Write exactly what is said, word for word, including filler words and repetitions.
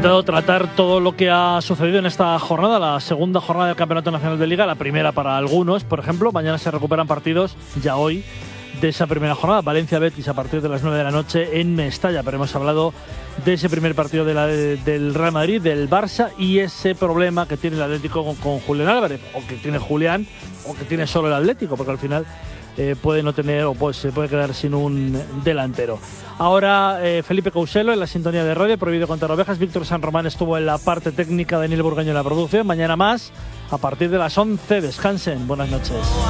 intentado tratar todo lo que ha sucedido en esta jornada, la segunda jornada del Campeonato Nacional de Liga, la primera para algunos, por ejemplo. Mañana se recuperan partidos, ya hoy, de esa primera jornada. Valencia-Betis a partir de las nueve de la noche en Mestalla. Pero hemos hablado de ese primer partido de la, de, del Real Madrid, del Barça, y ese problema que tiene el Atlético con, con Julián Álvarez, o que tiene Julián, o que tiene solo el Atlético, porque al final eh, puede no tener, o pues, se puede quedar sin un delantero. Ahora eh, Felipe Couselo en la sintonía de radio, Prohibido contar ovejas. Víctor San Román estuvo en la parte técnica, Daniel Burgaño en la producción. Mañana más, a partir de las once. Descansen. Buenas noches.